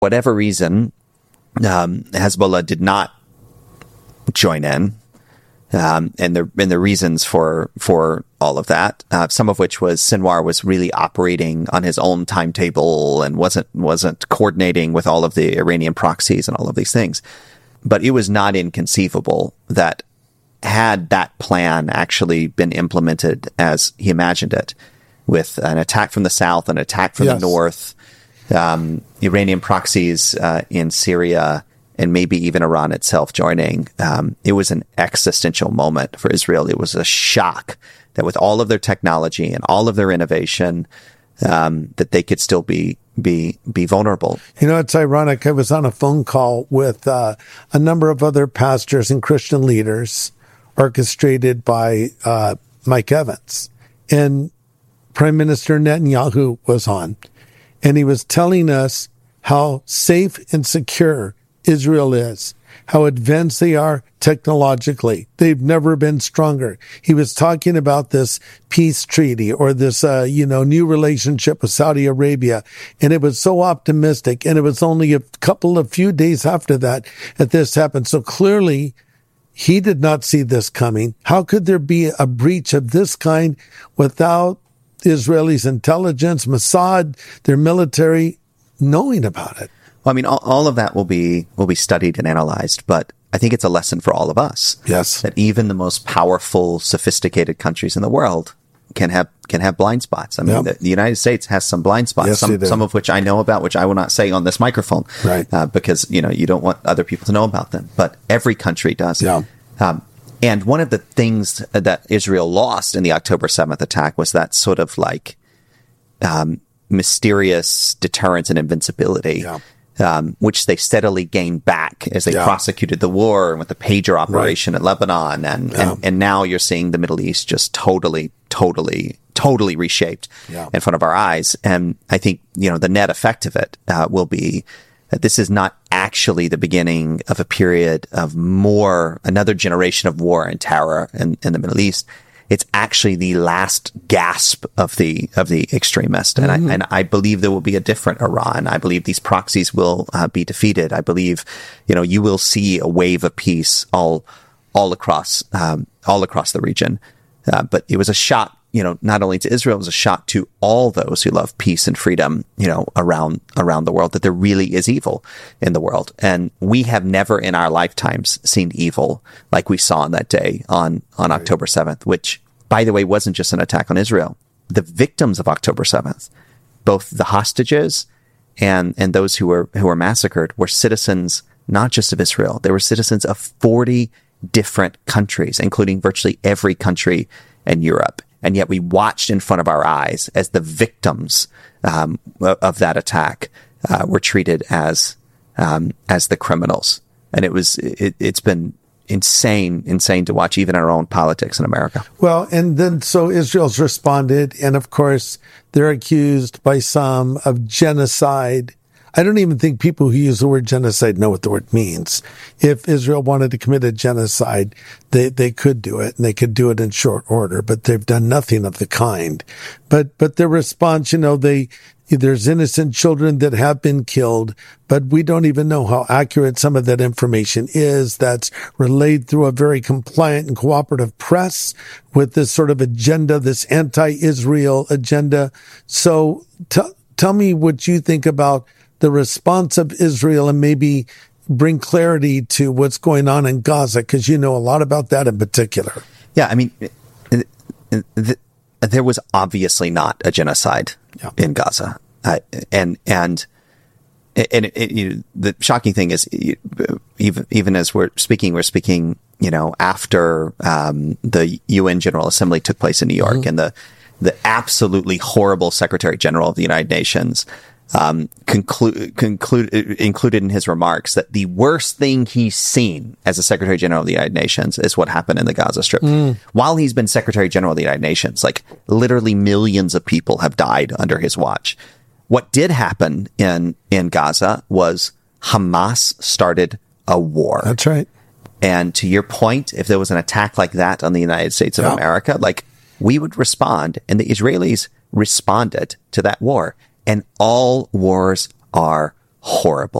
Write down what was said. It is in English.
whatever reason, Hezbollah did not join in. And the reasons for all of that, some of which was Sinwar was really operating on his own timetable and wasn't coordinating with all of the Iranian proxies and all of these things. But it was not inconceivable that had that plan actually been implemented as he imagined it, with an attack from the south, an attack from the north, Iranian proxies in Syria, and maybe even Iran itself joining, it was an existential moment for Israel. It was a shock that with all of their technology and all of their innovation, that they could still be vulnerable. You know, it's ironic. I was on a phone call with a number of other pastors and Christian leaders, orchestrated by Mike Evans. And Prime Minister Netanyahu was on. And he was telling us how safe and secure Israel is, how advanced they are technologically. They've never been stronger. He was talking about this peace treaty or this, new relationship with Saudi Arabia. And it was so optimistic. And it was only a few days after that this happened. So clearly he did not see this coming. How could there be a breach of this kind without Israelis' intelligence, Mossad, their military knowing about it? Well, I mean, all of that will be studied and analyzed, but I think it's a lesson for all of us. Yes, that even the most powerful, sophisticated countries in the world can have blind spots. I mean, the United States has some blind spots, some of which I know about, which I will not say on this microphone, right? Because you don't want other people to know about them. But every country does. Yeah. And one of the things that Israel lost in the October 7th attack was that sort of like mysterious deterrence and invincibility. Yeah. Which they steadily gained back as they prosecuted the war and with the pager operation in Lebanon. And now you're seeing the Middle East just totally reshaped in front of our eyes. And I think, the net effect of it will be that this is not actually the beginning of a period of another generation of war and terror in the Middle East. It's actually the last gasp of the extremist, and I believe there will be a different Iran. I believe these proxies will be defeated. I believe, you will see a wave of peace all across the region. But it was a shock, not only to Israel, it was a shock to all those who love peace and freedom, around the world, that there really is evil in the world, and we have never in our lifetimes seen evil like we saw on that day on October 7th, which, by the way, wasn't just an attack on Israel. The victims of October 7th, both the hostages and those who were massacred, were citizens not just of Israel. They were citizens of 40 different countries, including virtually every country in Europe. And yet we watched in front of our eyes as the victims of that attack were treated as the criminals. And it's been insane to watch, even our own politics in America. Well, and then so Israel's responded, and of course they're accused by some of genocide. I don't even think people who use the word genocide know what the word means. If Israel wanted to commit a genocide, they could do it, and they could do it in short order, but they've done nothing of the kind. But their response, there's innocent children that have been killed, but we don't even know how accurate some of that information is. That's relayed through a very compliant and cooperative press with this sort of agenda, this anti-Israel agenda. So tell me what you think about the response of Israel, and maybe bring clarity to what's going on in Gaza, because you know a lot about that in particular. Yeah, I mean, there was obviously not a genocide in Gaza, and the shocking thing is, even as we're speaking, after the UN General Assembly took place in New York, and the absolutely horrible Secretary General of the United Nations included in his remarks that the worst thing he's seen as a Secretary General of the United Nations is what happened in the Gaza Strip. While he's been Secretary General of the United Nations, like literally millions of people have died under his watch. What did happen in Gaza was Hamas started a war. That's right. And to your point, if there was an attack like that on the United States of America, like, we would respond, and the Israelis responded to that war. And all wars are horrible.